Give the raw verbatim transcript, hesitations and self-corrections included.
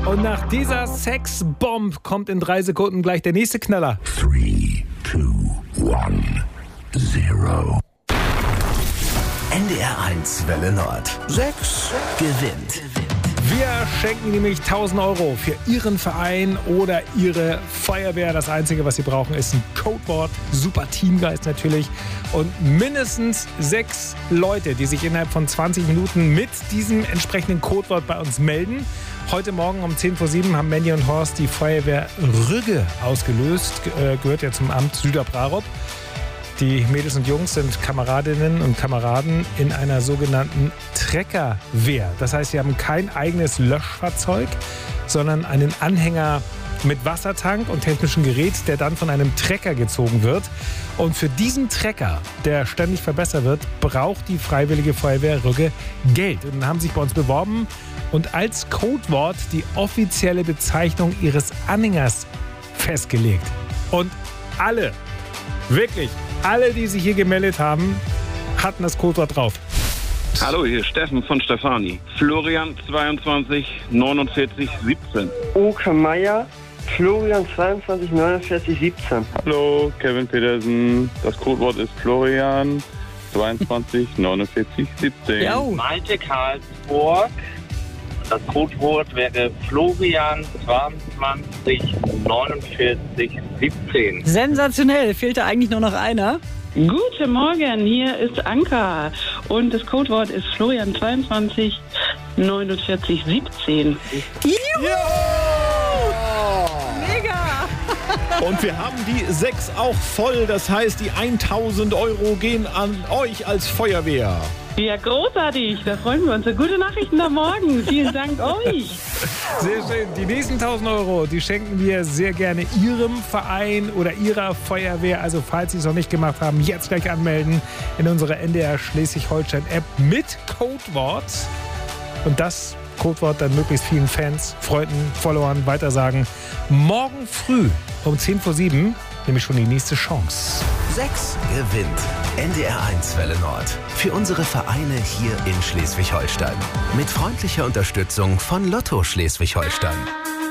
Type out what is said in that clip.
Und nach dieser Sexbomb kommt in drei Sekunden gleich der nächste Knaller. Three, two, one, zero. N D R eins Welle Nord. Sechs gewinnt. Wir schenken nämlich tausend Euro für Ihren Verein oder Ihre Feuerwehr. Das Einzige, was Sie brauchen, ist ein Codewort. Super Teamgeist natürlich. Und mindestens sechs Leute, die sich innerhalb von zwanzig Minuten mit diesem entsprechenden Codewort bei uns melden. Heute Morgen um zehn vor sieben haben Mandy und Horst die Feuerwehr Rügge ausgelöst. Ge- äh, gehört ja zum Amt Süderbrarup. Die Mädels und Jungs sind Kameradinnen und Kameraden in einer sogenannten Treckerwehr. Das heißt, sie haben kein eigenes Löschfahrzeug, sondern einen Anhänger mit Wassertank und technischem Gerät, der dann von einem Trecker gezogen wird. Und für diesen Trecker, der ständig verbessert wird, braucht die Freiwillige Feuerwehr Rügge Geld. Und dann haben sie sich bei uns beworben und als Codewort die offizielle Bezeichnung ihres Anhängers festgelegt. Und alle, wirklich, alle, die sich hier gemeldet haben, hatten das Codewort drauf. Hallo, hier ist Steffen von Stefani. Florian zweiundzwanzig neunundvierzig siebzehn. Oke Meier, Florian zweiundzwanzig neunundvierzig siebzehn. Hallo, Kevin Petersen. Das Codewort ist Florian zweiundzwanzig neunundvierzig siebzehn. Malte Karlsburg. Das Codewort wäre Florian zweiundzwanzig neunundvierzig siebzehn. Sensationell, fehlte eigentlich nur noch einer. Guten Morgen, hier ist Anka und das Codewort ist Florian zweiundzwanzig neunundvierzig siebzehn. Juhu! Mega! Und wir haben die sechs auch voll, das heißt, die tausend Euro gehen an euch als Feuerwehr. Ja, großartig, da freuen wir uns. Gute Nachrichten am Morgen. Vielen Dank euch. Sehr schön. Die nächsten tausend Euro, die schenken wir sehr gerne Ihrem Verein oder Ihrer Feuerwehr. Also falls Sie es noch nicht gemacht haben, jetzt gleich anmelden in unserer N D R Schleswig-Holstein-App mit Codewort. Und das Codewort dann möglichst vielen Fans, Freunden, Followern weitersagen. Morgen früh um zehn vor sieben nämlich schon die nächste Chance. Sechs gewinnt. N D R eins Welle Nord. Für unsere Vereine hier in Schleswig-Holstein. Mit freundlicher Unterstützung von Lotto Schleswig-Holstein.